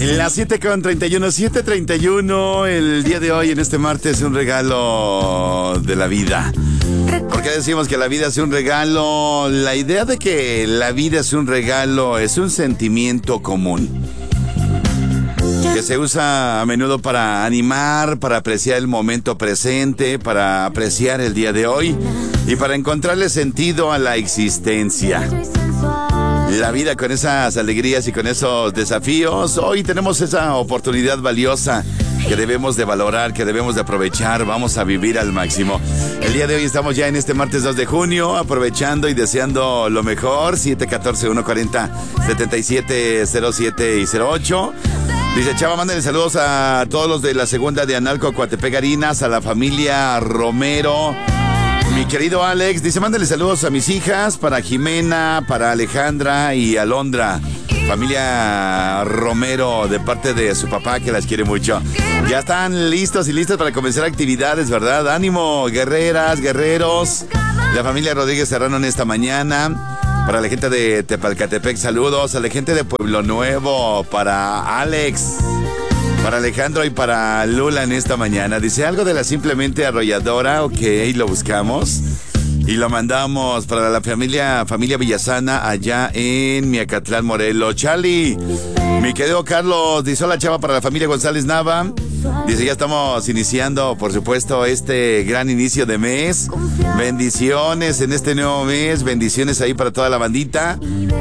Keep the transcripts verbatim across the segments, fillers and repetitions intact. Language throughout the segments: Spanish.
Las siete con treinta y uno, siete treinta y uno, el día de hoy, en este martes, un regalo de la vida. ¿Por qué decimos que la vida es un regalo? La idea de que la vida es un regalo es un sentimiento común que se usa a menudo para animar, para apreciar el momento presente, para apreciar el día de hoy y para encontrarle sentido a la existencia. La vida con esas alegrías y con esos desafíos, hoy tenemos esa oportunidad valiosa que debemos de valorar, que debemos de aprovechar, vamos a vivir al máximo. El día de hoy estamos ya en este martes dos de junio, aprovechando y deseando lo mejor. Siete uno cuatro, uno cuatro cero, siete siete cero siete y cero ocho. Dice Chava, mándenle saludos a todos los de la segunda de Analco, Coatepec, Harinas, a la familia Romero. Mi querido Alex, dice, mándale saludos a mis hijas, para Jimena, para Alejandra y Alondra. Familia Romero, de parte de su papá, que las quiere mucho. Ya están listos y listas para comenzar actividades, ¿verdad? Ánimo, guerreras, guerreros. La familia Rodríguez Serrano en esta mañana. Para la gente de Tepalcatepec, saludos. A la gente de Pueblo Nuevo, para Alex, para Alejandro y para Lula en esta mañana. Dice algo de la simplemente arrolladora. Ok, lo buscamos y lo mandamos para la familia familia Villasana allá en Miacatlán, Morelos. Charlie, mi querido Carlos, dice hola Chava, para la familia González Nava. Dice, ya estamos iniciando, por supuesto, este gran inicio de mes. Bendiciones en este nuevo mes. Bendiciones ahí para toda la bandita.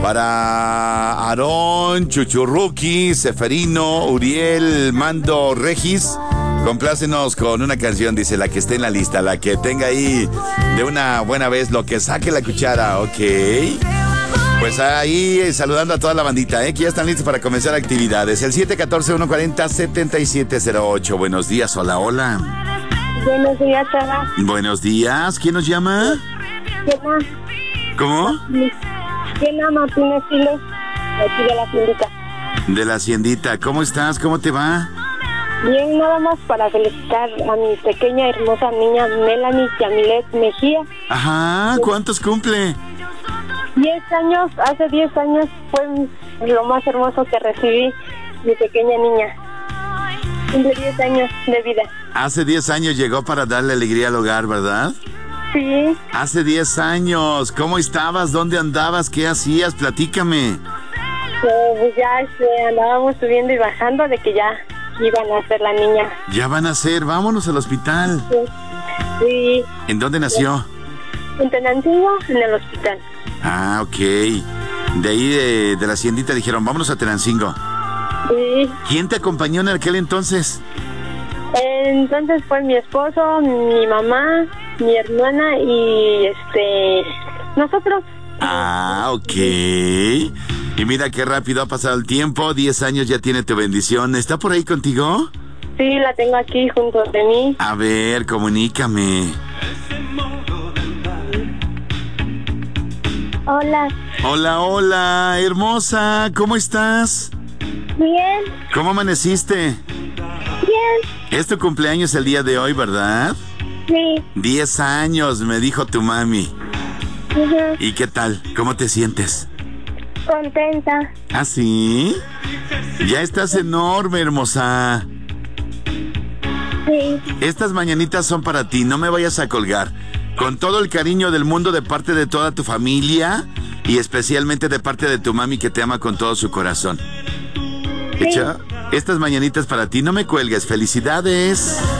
Para Aarón, Chuchurruqui, Seferino, Uriel, Mando, Regis. Complácenos con una canción, dice, la que esté en la lista, la que tenga ahí de una buena vez, lo que saque la cuchara, ok. Pues ahí saludando a toda la bandita, ¿eh? Que ya están listos para comenzar actividades. El siete uno cuatro, uno cuatro cero, siete siete cero ocho. Buenos días, hola, hola. Buenos días, Chava. Buenos días, ¿quién nos llama? Diana. ¿Cómo? Diana Martínez Siles, aquí de la Haciendita. De la Haciendita, ¿cómo estás? ¿Cómo te va? Bien, nada más para felicitar a mi pequeña hermosa niña Melanie Yamilet Mejía. Ajá, ¿cuántos cumple? Diez años, hace diez años fue lo más hermoso que recibí, mi pequeña niña. Cumple diez años de vida. Hace diez años llegó para darle alegría al hogar, ¿verdad? Sí. Hace diez años, ¿cómo estabas? ¿Dónde andabas? ¿Qué hacías? Platícame. Pues ya este, andábamos subiendo y bajando de que ya iban a ser la niña. Ya van a ser, vámonos al hospital. Sí. Sí. ¿En dónde nació? En Tenancingo, en el hospital. Ah, ok. De ahí de, de la Haciendita dijeron, vámonos a Tenancingo. Sí. ¿Quién te acompañó en aquel entonces? Entonces fue mi esposo, mi mamá, mi hermana y este nosotros. Ah, ok. Y mira qué rápido ha pasado el tiempo. Diez años ya tiene tu bendición. ¿Está por ahí contigo? Sí, la tengo aquí junto de mí. A ver, comunícame. Hola. Hola, hola, hermosa. ¿Cómo estás? Bien. ¿Cómo amaneciste? Bien. Es tu cumpleaños el día de hoy, ¿verdad? Sí. Diez años, me dijo tu mami. Uh-huh. ¿Y qué tal? ¿Cómo te sientes? Contenta. ¿Ah, sí? Ya estás enorme, hermosa. Sí. Estas mañanitas son para ti, no me vayas a colgar. Con todo el cariño del mundo de parte de toda tu familia y especialmente de parte de tu mami que te ama con todo su corazón. Sí. ¿Hecha? Estas mañanitas para ti, no me cuelgues. Felicidades.